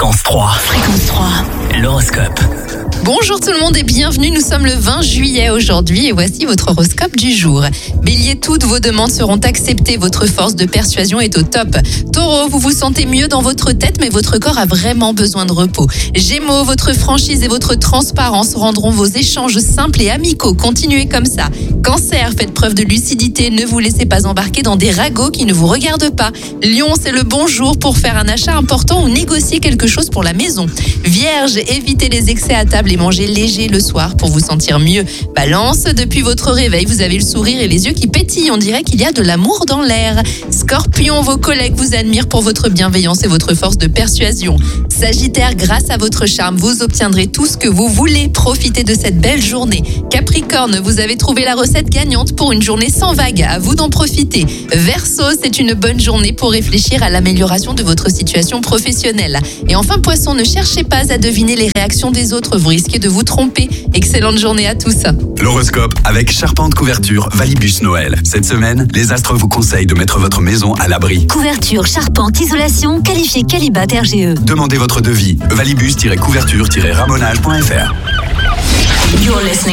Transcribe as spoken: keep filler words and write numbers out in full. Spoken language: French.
Fréquence trois. Fréquence trois. L'horoscope. Bonjour tout le monde et bienvenue, nous sommes le vingt juillet aujourd'hui et voici votre horoscope du jour. Bélier, toutes vos demandes seront acceptées, votre force de persuasion est au top. Taureau, vous vous sentez mieux dans votre tête mais votre corps a vraiment besoin de repos. Gémeaux, votre franchise et votre transparence rendront vos échanges simples et amicaux, continuez comme ça. Cancer, faites preuve de lucidité, ne vous laissez pas embarquer dans des ragots qui ne vous regardent pas. Lion, c'est le bon jour pour faire un achat important ou négocier quelque chose pour la maison. Vierge, évitez les excès à table et mangez léger le soir pour vous sentir mieux. Balance, depuis votre réveil, vous avez le sourire et les yeux qui pétillent, on dirait qu'il y a de l'amour dans l'air. Scorpion, vos collègues vous admirent pour votre bienveillance et votre force de persuasion. Sagittaire, grâce à votre charme, vous obtiendrez tout ce que vous voulez. Profitez de cette belle journée. Capricorne, vous avez trouvé la recette gagnante pour une journée sans vague. À vous d'en profiter. Verseau, c'est une bonne journée pour réfléchir à l'amélioration de votre situation professionnelle. Et enfin, Poisson, ne cherchez pas à deviner les réactions des autres. Vous risquez de vous tromper. Excellente journée à tous. L'horoscope avec Charpente Couverture Valibus Noël. Cette semaine, les astres vous conseillent de mettre votre maison à l'abri. Couverture, charpente, isolation, qualifié Qualibat R G E. Demandez votre devis. valibus-couverture-ramonage point f r. You're listening